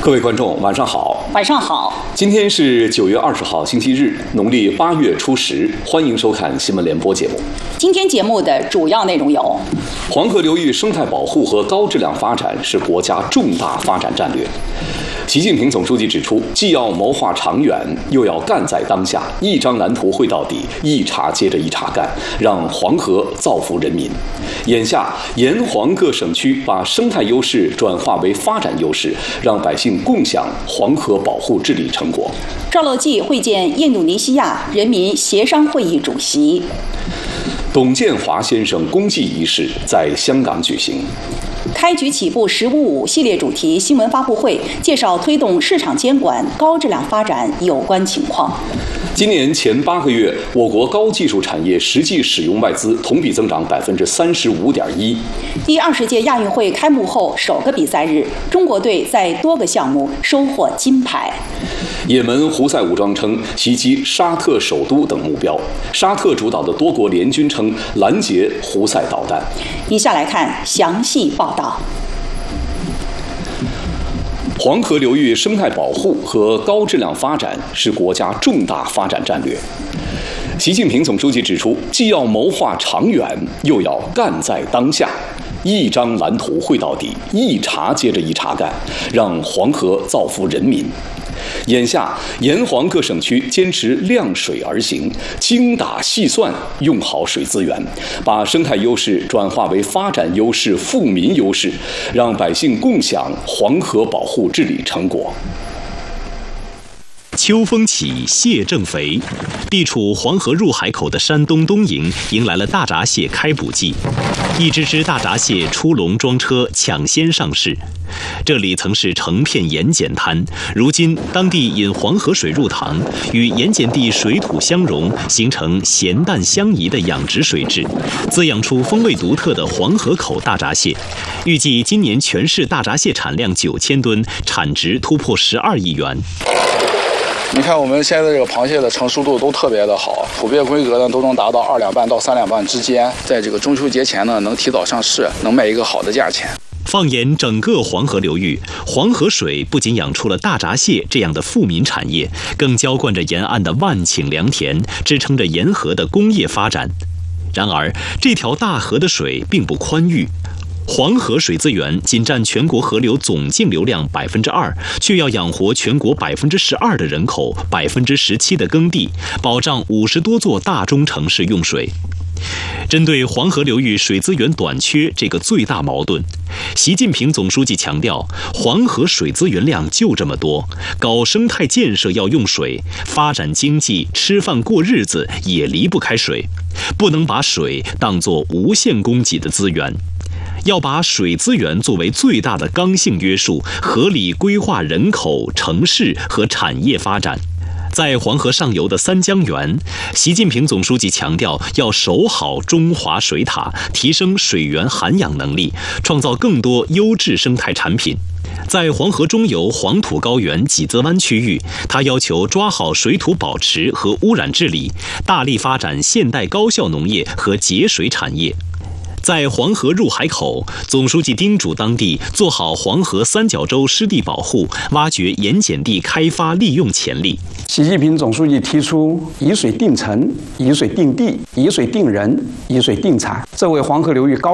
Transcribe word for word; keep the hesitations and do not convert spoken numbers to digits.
各位观众，晚上好。 晚上好。 今天是九月二十号，星期日，农历八月初十。欢迎收看新闻联播节目。 今天节目的主要内容有： 黄河流域生态保护和高质量发展是国家重大发展战略。习近平总书记指出，既要谋划长远，又要干在当下，一张蓝图绘到底，一茬接着一茬干，让黄河造福人民。眼下，沿黄各省区把生态优势转化为发展优势，让百姓共享黄河保护治理成果。 赵乐际会见印度尼西亚人民协商会议主席。 董建华先生公祭仪式在香港举行。 开局起步“十五五”系列主题新闻发布会，介绍推动市场监管、高质量发展有关情况。 今年前八个月，我国高技术产业实际使用外资同比增长百分之三十五点一。 第二十届亚运会开幕后首个比赛日，中国队在多个项目收获金牌。 也门胡塞武装称袭击沙特首都等目标，沙特主导的多国联军称拦截胡塞导弹。 以下来看详细报道。 黄河流域生态保护和高质量发展是国家重大发展战略。习近平总书记指出，既要谋划长远，又要干在当下。一张蓝图绘到底，一茬接着一茬干，让黄河造福人民。眼下，沿黄各省区坚持量水而行，精打细算用好水资源，把生态优势转化为发展优势、富民优势，让百姓共享黄河保护治理成果。 秋风起，蟹正肥。地处黄河入海口的山东东营迎来了大闸蟹开捕季，一只只大闸蟹出笼装车，抢先上市。这里曾是成片盐碱滩，如今当地引黄河水入塘，与盐碱地水土相融，形成咸淡相宜的养殖水质，滋养出风味独特的黄河口大闸蟹。预计今年全市大闸蟹产量九千吨，产值突破十二亿元。 你看我们现在这个螃蟹的成熟度都特别的好，捕猎规格呢都能达到二两半到三两半之间，在这个中秋节前呢能提早上市，能卖一个好的价钱。 放眼整个黄河流域，黄河水不仅养出了大闸蟹这样的富民产业，更浇灌着沿岸的万顷良田，支撑着沿河的工业发展。然而，这条大河的水并不宽裕。黄河水资源仅占全国河流总净流量百分之二，却要养活全国百分之十二的人口，百分之十七的耕地，保障五十多座大中城市用水。针对黄河流域水资源短缺这个最大矛盾，习近平总书记强调，黄河水资源量就这么多，搞生态建设要用水，发展经济、吃饭过日子也离不开水，不能把水当作无限供给的资源。要把水资源作为最大的刚性约束，合理规划人口、城市和产业发展。在黄河上游的三江源，习近平总书记强调要守好中华水塔，提升水源涵养能力，创造更多优质生态产品。在黄河中游黄土高原几泽湾区域，他要求抓好水土保持和污染治理，大力发展现代高效农业和节水产业。在黄河入海口，总书记叮嘱当地做好黄河三角洲湿地保护，挖掘盐碱地开发利用潜力。 习近平总书记提出以水定城、以水定地、以水定人、以水定产，这为黄河流域高